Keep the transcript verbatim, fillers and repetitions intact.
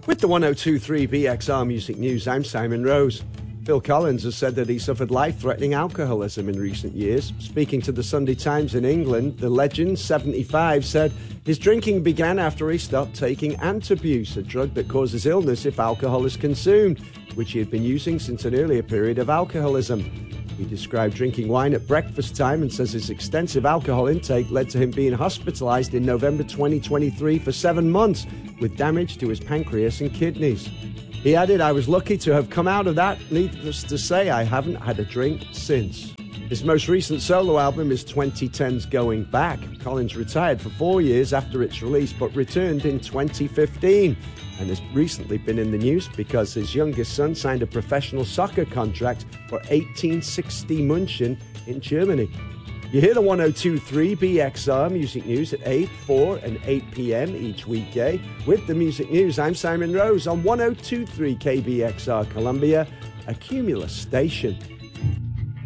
With the one oh two point three B X R Music News, I'm Simon Rose. Phil Collins has said that he suffered life-threatening alcoholism in recent years. Speaking to the Sunday Times in England, the legend, seventy-five, said his drinking began after he stopped taking Antabuse, a drug that causes illness if alcohol is consumed, which he had been using since an earlier period of alcoholism. He described drinking wine at breakfast time and says his extensive alcohol intake led to him being hospitalised in November twenty twenty-three for seven months with damage to his pancreas and kidneys. He added, "I was lucky to have come out of that. Needless to say, I haven't had a drink since." His most recent solo album is twenty ten's Going Back. Collins retired for four years after its release, but returned in twenty fifteen and has recently been in the news because his youngest son signed a professional soccer contract for eighteen sixty München in Germany. You hear the one oh two point three B X R Music News at eight, four and eight p.m. each weekday. With the Music News, I'm Simon Rose on one oh two point three K B X R Columbia, a Cumulus station.